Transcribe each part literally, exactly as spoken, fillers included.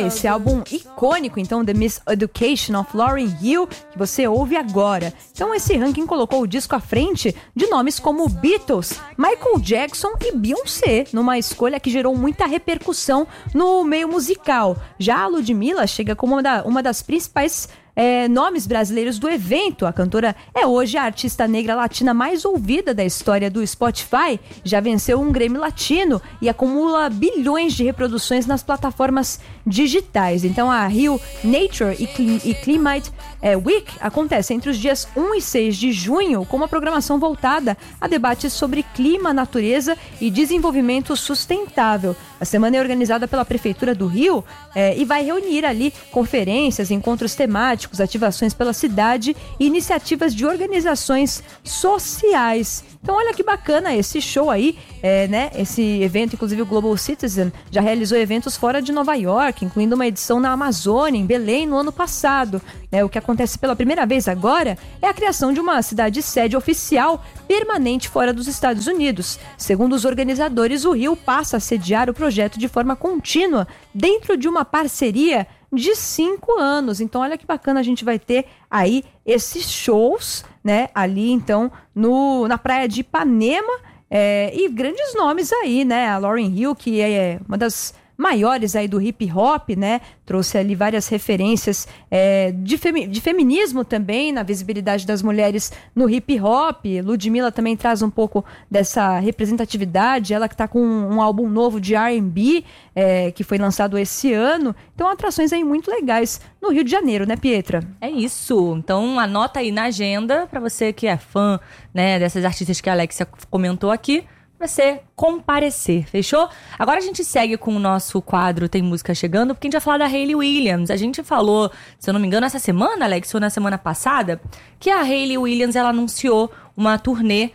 Esse álbum icônico, então, The Miseducation of Lauryn Hill, que você ouve agora. Então esse ranking colocou o disco à frente de nomes como Beatles, Michael Jackson e Beyoncé, numa escolha que gerou muita repercussão no meio musical. Já a Ludmilla chega como uma, da, uma das principais É, nomes brasileiros do evento. A cantora é hoje a artista negra latina mais ouvida da história do Spotify, já venceu um Grammy Latino e acumula bilhões de reproduções nas plataformas digitais. Então a Rio Nature e, Cle- e Climate é, Week acontece entre os dias um e seis de junho, com uma programação voltada a debates sobre clima, natureza e desenvolvimento sustentável. A semana é organizada pela Prefeitura do Rio é, e vai reunir ali conferências, encontros temáticos, ativações pela cidade e iniciativas de organizações sociais. Então olha que bacana esse show aí, é, né? Esse evento, inclusive o Global Citizen já realizou eventos fora de Nova York, incluindo uma edição na Amazônia, em Belém, no ano passado. É, o que acontece pela primeira vez agora é a criação de uma cidade-sede oficial permanente fora dos Estados Unidos. Segundo os organizadores, o Rio passa a sediar o projeto de forma contínua dentro de uma parceria de cinco anos. Então olha que bacana, a gente vai ter aí esses shows, né, ali então no, na praia de Ipanema, é, e grandes nomes aí, né, a Lauryn Hill, que é uma das maiores aí do hip hop, né, trouxe ali várias referências é, de, femi- de feminismo também, na visibilidade das mulheres no hip hop. Ludmilla também traz um pouco dessa representatividade, ela que tá com um, um álbum novo de R and B, é, que foi lançado esse ano. Então atrações aí muito legais no Rio de Janeiro, né, Pietra? É isso, então anota aí na agenda para você que é fã, né, dessas artistas que a Alexia comentou aqui, você comparecer, fechou? Agora a gente segue com o nosso quadro Tem Música Chegando, porque a gente vai falar da Hayley Williams. A gente falou, se eu não me engano, essa semana, Alex, ou na semana passada, que a Hayley Williams, ela anunciou uma turnê,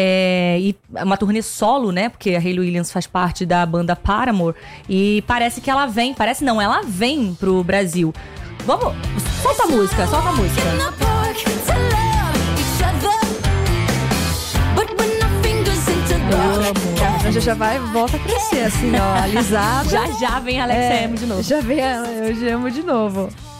é, e uma turnê solo, né? Porque a Hayley Williams faz parte da banda Paramore, e parece que ela vem, parece não, ela vem pro Brasil. Vamos, solta a música, solta a música. A franja já vai, volta a crescer, assim, ó, alisada. Já já vem a Alexia É, Emo de novo. Já vem a, eu amo de novo.